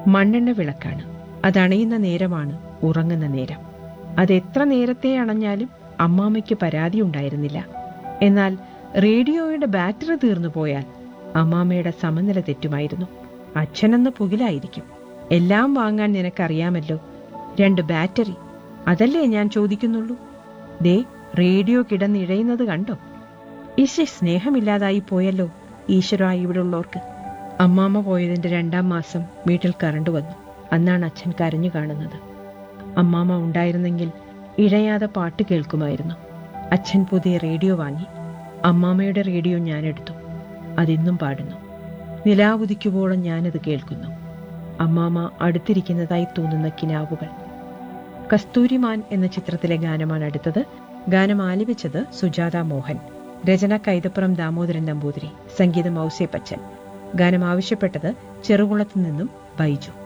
മണ്ണെണ്ണ വിളക്കാണ്. അതണയുന്ന നേരമാണ് ഉറങ്ങുന്ന നേരം. അതെത്ര നേരത്തെ അണഞ്ഞാലും അമ്മാമ്മയ്ക്ക് പരാതി ഉണ്ടായിരുന്നില്ല. എന്നാൽ റേഡിയോയുടെ ബാറ്ററി തീർന്നു പോയാൽ അമ്മാമ്മയുടെ സമനില തെറ്റുമായിരുന്നു. അച്ഛനെന്ന് പുകിലായിരിക്കും. എല്ലാം വാങ്ങാൻ നിനക്കറിയാമല്ലോ, 2 ബാറ്ററി, അതല്ലേ ഞാൻ ചോദിക്കുന്നുള്ളൂ. ദേ റേഡിയോ കിടന്നിഴയുന്നത് കണ്ടോ? ഈശ്വര, സ്നേഹമില്ലാതായി പോയല്ലോ ഈശ്വര ഇവിടെയുള്ളവർക്ക്. അമ്മാമ്മ പോയതിന്റെ 2-ാം മാസം വീട്ടിൽ കറണ്ട് വന്നു. അന്നാണ് അച്ഛൻ കരഞ്ഞു കാണുന്നത്. അമ്മാമ്മ ഉണ്ടായിരുന്നെങ്കിൽ ഇഴയാതെ പാട്ട് കേൾക്കുമായിരുന്നു. അച്ഛൻ പുതിയ റേഡിയോ വാങ്ങി. അമ്മാമ്മയുടെ റേഡിയോ ഞാനെടുത്തു. അതിന്നും പാടുന്നു. നിലാവുദിക്കുവോളം ഞാനത് കേൾക്കുന്നു. അമ്മാമ്മ അടുത്തിരിക്കുന്നതായി തോന്നുന്ന കിനാവുകൾ. കസ്തൂരിമാൻ എന്ന ചിത്രത്തിലെ ഗാനമാണ് അടുത്തത്. ഗാനം ആലപിച്ചത് സുജാത മോഹൻ, രചന കൈതപ്പുറം ദാമോദരൻ നമ്പൂതിരി, സംഗീതം ഔസേപ്പച്ചൻ. ഗാനം ആവശ്യപ്പെട്ടത് ചെറുകുളത്തു നിന്നും ബൈജു.